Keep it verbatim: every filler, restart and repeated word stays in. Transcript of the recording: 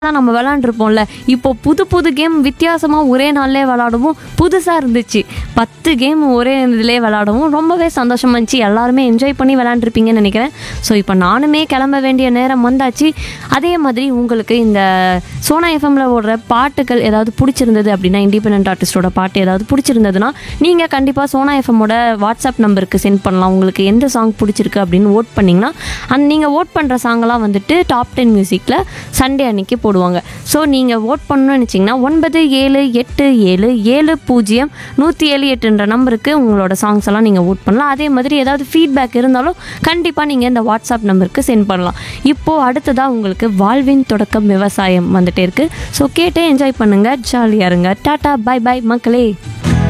தான் நம்ம விளாண்டுருப்போம்ல. இப்போ புது புது கேம் வித்தியாசமாக ஒரே நாள்லேயே விளாடவும் புதுசாக இருந்துச்சு. பத்து கேம் ஒரே இதிலே விளாடவும் ரொம்பவே சந்தோஷமா இருந்துச்சு. எல்லாருமே என்ஜாய் பண்ணி விளாண்டுருப்பீங்கன்னு நினைக்கிறேன். ஸோ இப்போ நானுமே கிளம்ப வேண்டிய நேரம் வந்தாச்சு. அதே மாதிரி உங்களுக்கு இந்த சோனா எஃப்எம்ல ஓடுற பாட்டுகள் ஏதாவது பிடிச்சிருந்தது அப்படின்னா, இண்டிபெண்டன்ட் ஆர்டிஸ்டோட பாட்டு ஏதாவது பிடிச்சிருந்ததுன்னா நீங்கள் கண்டிப்பாக சோனா எஃப்எம்மோட வாட்ஸ்அப் நம்பருக்கு சென்ட் பண்ணலாம். உங்களுக்கு எந்த சாங் பிடிச்சிருக்கு அப்படின்னு ஓட் பண்ணிங்கன்னா, அந்த நீங்கள் ஓட் பண்ணுற சாங்கெல்லாம் வந்துட்டு டாப் டென் மியூசிக்கில் சண்டே அன்னைக்கு போடுவாங்க. ஸோ நீங்கள் ஓட் பண்ணணும்னு நினச்சிங்கன்னா ஒன்பது ஏழு எட்டு ஏழு ஏழு பூஜ்ஜியம் நூற்றி ஏழு எட்டுன்ற நம்பருக்கு உங்களோட சாங்ஸ் எல்லாம் நீங்கள் ஓட் பண்ணலாம். அதே மாதிரி ஏதாவது ஃபீட்பேக் இருந்தாலும் கண்டிப்பாக நீங்கள் இந்த வாட்ஸ்அப் நம்பருக்கு சென்ட் பண்ணலாம். இப்போது அடுத்ததாக உங்களுக்கு வாழ்வின் தொடக்கம் விவசாயம் வந்துட்டே இருக்குது. ஸோ கேட்டு என்ஜாய் பண்ணுங்கள், ஜாலியாக இருங்க. டாட்டா பை பை மக்களே.